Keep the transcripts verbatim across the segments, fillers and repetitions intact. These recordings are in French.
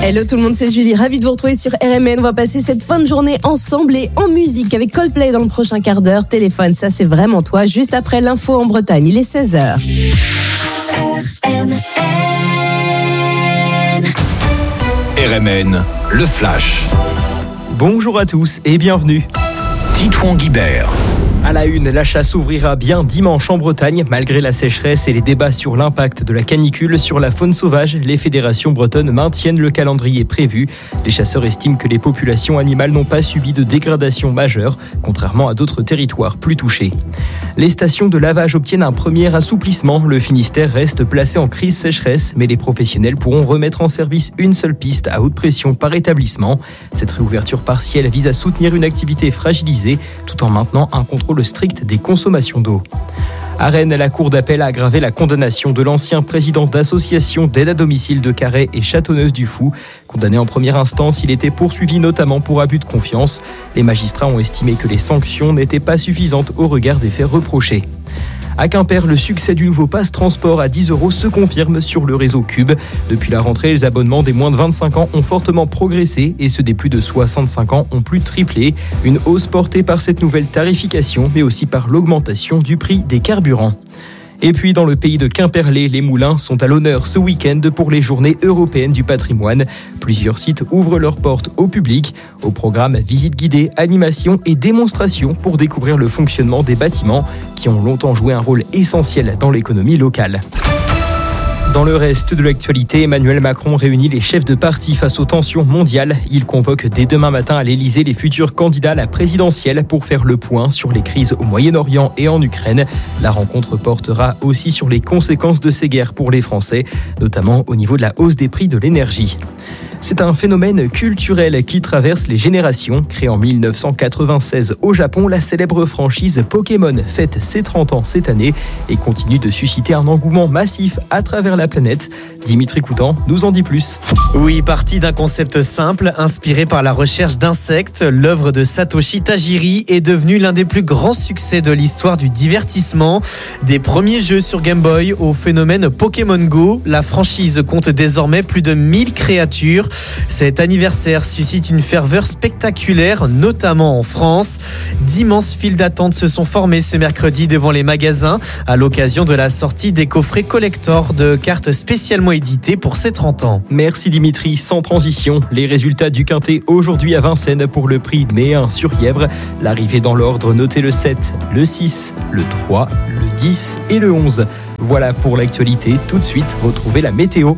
Hello tout le monde, c'est Julie, ravie de vous retrouver sur R M N. On va passer cette fin de journée ensemble et en musique avec Coldplay dans le prochain quart d'heure. Téléphone, ça c'est vraiment toi, juste après l'info en Bretagne, il est seize heures. R M N R M N, le Flash. Bonjour à tous et bienvenue. Titouan Guibert. À la une, la chasse ouvrira bien dimanche en Bretagne. Malgré la sécheresse et les débats sur l'impact de la canicule sur la faune sauvage, les fédérations bretonnes maintiennent le calendrier prévu. Les chasseurs estiment que les populations animales n'ont pas subi de dégradation majeure, contrairement à d'autres territoires plus touchés. Les stations de lavage obtiennent un premier assouplissement. Le Finistère reste placé en crise sécheresse, mais les professionnels pourront remettre en service une seule piste à haute pression par établissement. Cette réouverture partielle vise à soutenir une activité fragilisée, tout en maintenant un contrôle strict des consommations d'eau. À Rennes, la Cour d'appel a aggravé la condamnation de l'ancien président d'association d'aide à domicile de Carhaix et Châteauneuf-du-Fou. Condamné en première instance, il était poursuivi notamment pour abus de confiance. Les magistrats ont estimé que les sanctions n'étaient pas suffisantes au regard des faits reprochés. À Quimper, le succès du nouveau pass transport à dix euros se confirme sur le réseau Cube. Depuis la rentrée, les abonnements des moins de vingt-cinq ans ont fortement progressé et ceux des plus de soixante-cinq ans ont plus triplé. Une hausse portée par cette nouvelle tarification, mais aussi par l'augmentation du prix des carburants. Et puis dans le pays de Quimperlé, les moulins sont à l'honneur ce week-end pour les journées européennes du patrimoine. Plusieurs sites ouvrent leurs portes au public. Au programme, visites guidées, animations et démonstrations pour découvrir le fonctionnement des bâtiments qui ont longtemps joué un rôle essentiel dans l'économie locale. Dans le reste de l'actualité, Emmanuel Macron réunit les chefs de parti face aux tensions mondiales. Il convoque dès demain matin à l'Elysée les futurs candidats à la présidentielle pour faire le point sur les crises au Moyen-Orient et en Ukraine. La rencontre portera aussi sur les conséquences de ces guerres pour les Français, notamment au niveau de la hausse des prix de l'énergie. C'est un phénomène culturel qui traverse les générations. Créée en mille neuf cent quatre-vingt-seize au Japon, la célèbre franchise Pokémon fête ses trente ans cette année et continue de susciter un engouement massif à travers la planète. Dimitri Coutan nous en dit plus. Oui, parti d'un concept simple, inspiré par la recherche d'insectes, l'œuvre de Satoshi Tajiri est devenue l'un des plus grands succès de l'histoire du divertissement. Des premiers jeux sur Game Boy au phénomène Pokémon Go, la franchise compte désormais plus de mille créatures. Cet anniversaire suscite une ferveur spectaculaire, notamment en France. D'immenses files d'attente se sont formées ce mercredi devant les magasins à l'occasion de la sortie des coffrets collector de cartes spécialement éditées pour ses trente ans. Merci Dimitri, sans transition. Les résultats du Quintet aujourd'hui à Vincennes pour le prix Méun sur Yèvre. L'arrivée dans l'ordre, notez le sept, le six, le trois, le dix et le onze. Voilà pour l'actualité. Tout de suite, retrouvez la météo.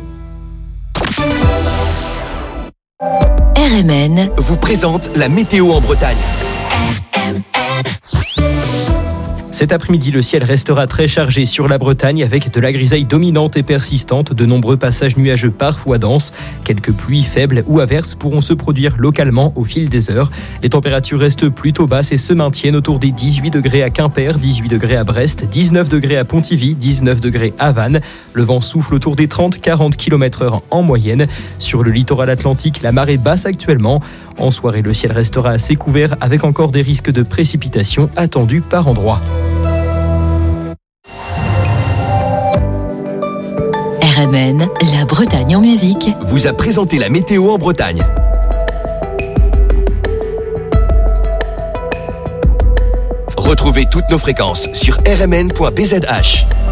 R M N Vous présente la météo en Bretagne. R M N Cet après-midi, le ciel restera très chargé sur la Bretagne avec de la grisaille dominante et persistante, de nombreux passages nuageux parfois denses. Quelques pluies faibles ou averses pourront se produire localement au fil des heures. Les températures restent plutôt basses et se maintiennent autour des dix-huit degrés à Quimper, dix-huit degrés à Brest, dix-neuf degrés à Pontivy, dix-neuf degrés à Vannes. Le vent souffle autour des trente à quarante kilomètres heure en moyenne. Sur le littoral atlantique, la marée basse actuellement. En soirée, le ciel restera assez couvert avec encore des risques de précipitations attendus par endroits. R M N, la Bretagne en musique. Vous a présenté la météo en Bretagne. Retrouvez toutes nos fréquences sur r m n point b z h.